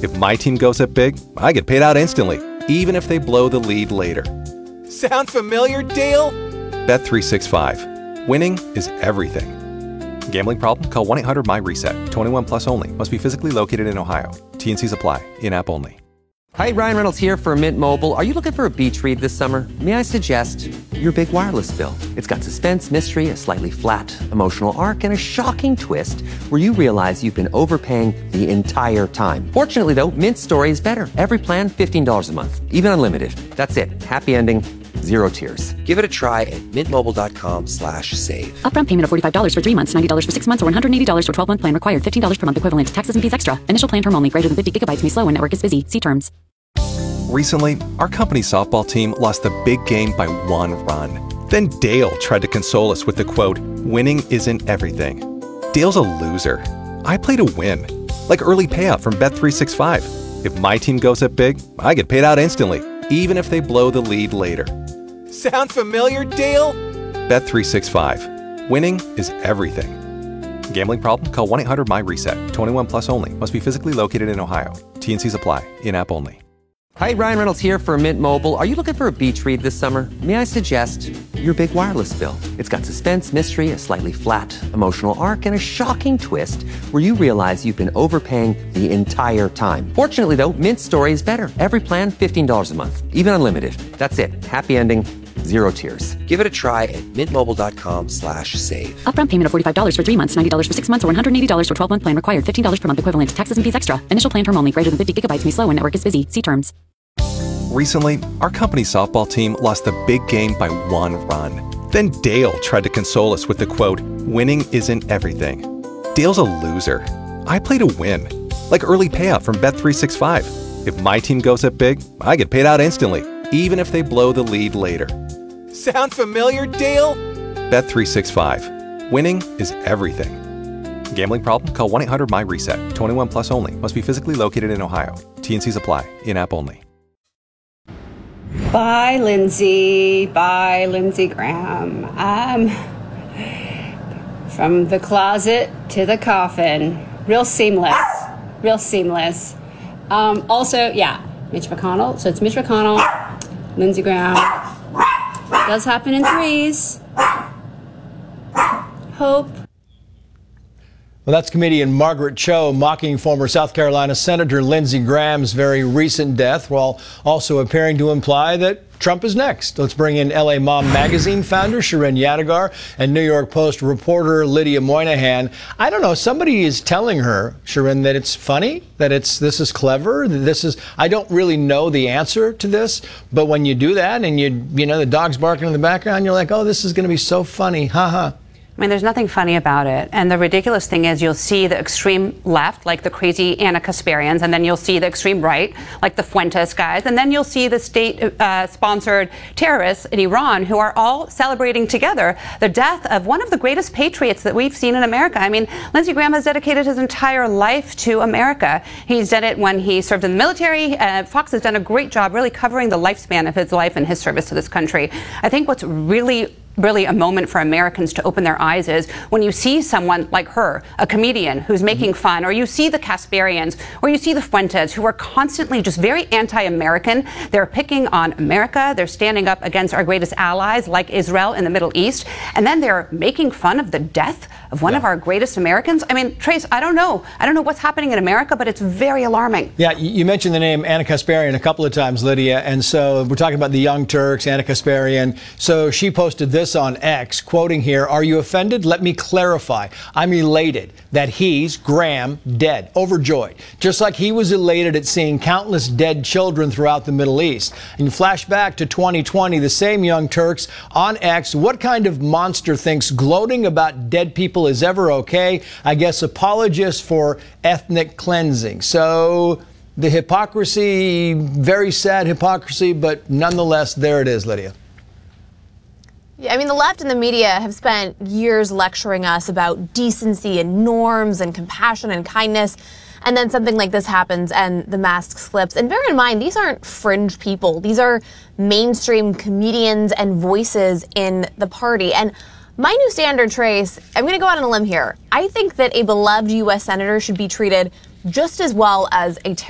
If my team goes up big, I get paid out instantly, even if they blow the lead later. Sound familiar, Dale? Bet365. Winning is everything. Gambling problem? Call 1-800-MY-RESET. 21 plus only. Must be physically located in Ohio. T&Cs apply. In-app only. Hi, Ryan Reynolds here for Mint Mobile. Are you looking for a beach read this summer? May I suggest your big wireless bill? It's got suspense, mystery, a slightly flat, emotional arc, and a shocking twist where you realize you've been overpaying the entire time. Fortunately, though, Mint's story is better. Every plan, $15 a month. Even unlimited. That's it. Happy ending. Zero tears. Give it a try at mintmobile.com/save. Upfront payment of $45 for 3 months, $90 for 6 months, or $180 for 12-month plan required. $15 per month equivalent. Taxes and fees extra. Initial plan term only. Greater than 50 gigabytes may slow when network is busy. See terms. Recently, our company softball team lost the big game by 1 run. Then Dale tried to console us with the quote, "Winning isn't everything." Dale's a loser. I play to win. Like early payout from Bet365. If my team goes up big, I get paid out instantly, even if they blow the lead later. Sound familiar, Dale? Bet365. Winning is everything. Gambling problem? Call 1-800-MY-RESET. 21 plus only. Must be physically located in Ohio. T&Cs apply. In-app only. Hi, Ryan Reynolds here for Mint Mobile. Are you looking for a beach read this summer? May I suggest your big wireless bill? It's got suspense, mystery, a slightly flat, emotional arc, and a shocking twist where you realize you've been overpaying the entire time. Fortunately, though, Mint's story is better. Every plan, $15 a month. Even unlimited. That's it. Happy ending. Zero tears. Give it a try at mintmobile.com/save. Upfront payment of $45 for 3 months, $90 for 6 months, or $180 for 12-month plan required. $15 per month equivalent. Taxes and fees extra. Initial plan term only. Greater than 50 gigabytes may slow when network is busy. See terms. Recently, our company softball team lost the big game by 1 run. Then Dale tried to console us with the quote, "Winning isn't everything." Dale's a loser. I play to win. Like early payout from Bet365. If my team goes up big, I get paid out instantly, even if they blow the lead later. Sound familiar, Dale? Bet365. Winning is everything. Gambling problem? Call 1-800-MY-RESET. 21 plus only. Must be physically located in Ohio. T&Cs apply. In-app only. Bye, Lindsey. Bye, Lindsey Graham. From the closet to the coffin. Real seamless. Real seamless. Also, Mitch McConnell. So it's Mitch McConnell, Lindsey Graham. It does happen in threes. Hope. Well, that's comedian Margaret Cho mocking former South Carolina Senator Lindsey Graham's very recent death, while also appearing to imply that Trump is next. Let's bring in LA Mom magazine founder Shirin Yadigar and New York Post reporter Lydia Moynihan. I don't know, somebody is telling her, Shirin, that it's funny, that this is clever, I don't really know the answer to this, but when you do that and you know the dog's barking in the background, you're like, oh, this is going to be so funny, haha. I mean, there's nothing funny about it. And the ridiculous thing is you'll see the extreme left, like the crazy Ana Kasparians, and then you'll see the extreme right, like the Fuentes guys, and then you'll see the state-sponsored terrorists in Iran who are all celebrating together the death of one of the greatest patriots that we've seen in America. I mean, Lindsey Graham has dedicated his entire life to America. He's done it when he served in the military. Fox has done a great job really covering the lifespan of his life and his service to this country. I think what's really a moment for Americans to open their eyes is when you see someone like her, a comedian who's making fun, or you see the Kasparians, or you see the Fuentes, who are constantly just very anti-American. They're picking on America. They're standing up against our greatest allies, like Israel in the Middle East. And then they're making fun of the death of one of our greatest Americans. I mean, Trace, I don't know what's happening in America, but it's very alarming. Yeah, you mentioned the name Ana Kasparian a couple of times, Lydia. And so we're talking about the Young Turks, Ana Kasparian. So she posted this on X, quoting here, "Are you offended? Let me clarify. I'm elated that he's, Graham, dead, overjoyed, just like he was elated at seeing countless dead children throughout the Middle East." And you flash back to 2020, the same Young Turks on X, what kind of monster thinks gloating about dead people is ever okay? I guess apologists for ethnic cleansing. So the hypocrisy, very sad hypocrisy, but nonetheless, there it is, Lydia. Yeah, I mean, the left and the media have spent years lecturing us about decency and norms and compassion and kindness. And then something like this happens and the mask slips. And bear in mind, these aren't fringe people. These are mainstream comedians and voices in the party. And my new standard, Trace, I'm going to go out on a limb here. I think that a beloved U.S. senator should be treated just as well as a